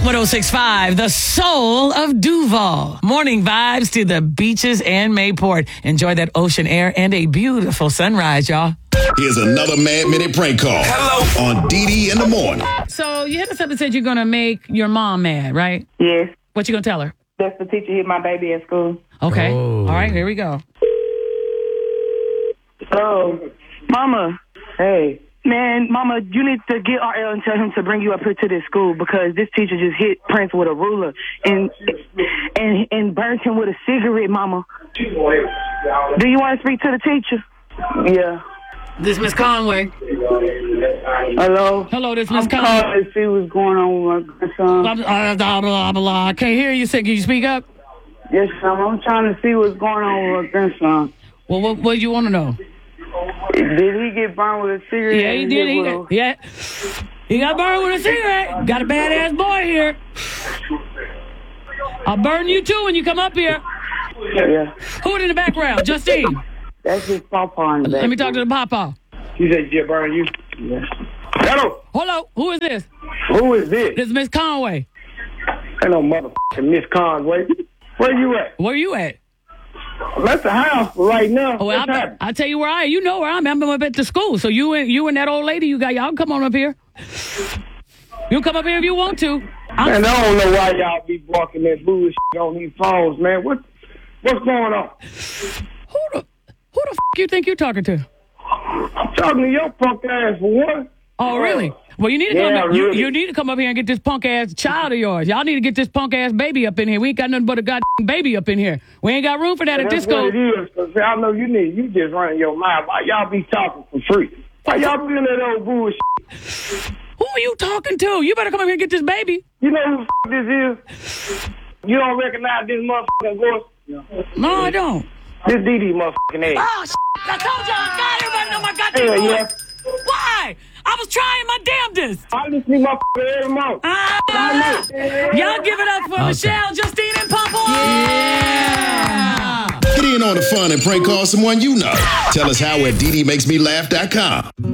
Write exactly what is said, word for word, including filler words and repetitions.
one oh six point five, the soul of Duval. Morning vibes to the beaches and Mayport. Enjoy that ocean air and a beautiful sunrise, y'all. Here's another Mad Minute prank call. Hello. On D D in the morning. So you hit us up and said you're going to make your mom mad, right? Yes. What you going to tell her? That's the teacher hit my baby at school. Okay. Oh. All right, here we go. Oh, Mama. Hey. Man, Mama, you need to get R L and tell him to bring you up here to this school because this teacher just hit Prince with a ruler and and and burnt him with a cigarette, Mama. Do you want to speak to the teacher? Yeah. This Miss Conway. Hello? Hello, this Miss I'm Conway. calling to see what's going on with my grandson. Blah, blah, blah, blah, blah. I can't hear you. Say, can you speak up? Yes, Mama. I'm trying to see what's going on with my grandson. Well, what, what do you want to know? Did he get burned with a cigarette? Yeah, he did. He got, yeah. He got burned with a cigarette. Got a badass boy here. I'll burn you too when you come up here. Yeah. Who in the background? Justine. That's his papa in the back. Let me talk to the papa. You said you burn you? Yeah. Hello. Hello. Who is this? Who is this? This is Miss Conway. Hello, motherfucking Miss Conway. Where you at? Where you at? I'm at the house right now. Oh, well, What's I'll, happening? I'll tell you where I am. You know where I'm at. I'm up at the school. So you and you and that old lady you got, y'all come on up here. You come up here if you want to. I'm, Man, I don't know why y'all be walking that bullshit on these phones, man. What, what's going on? who the who the f*** you think you're talking to? I'm talking to your punk ass for what? Oh, really? Well, you need to come Yeah, up, you, really. you need to come up here and get this punk ass child of yours. Y'all need to get this punk ass baby up in here. We ain't got nothing but a goddamn baby up in here. We ain't got room for that at That's this what school. it is, because I know you need, you just running your mouth. Why y'all be talking for free? Why y'all be in that old bullshit? Who are you talking to? You better come up here and get this baby. You know who the f- this is? You don't recognize this motherfucking voice? No, I don't. This D D motherfucking ass. Oh, shit. I told y'all, God, everybody know my goddamn Hell voice. yeah. Why? I was trying my damnedest. I listen to my f- every month. Ah, y'all give it up for Michelle, Justine, and Papa. Get in on the fun and prank call someone you know. Tell us how at D D makes me laugh dot com.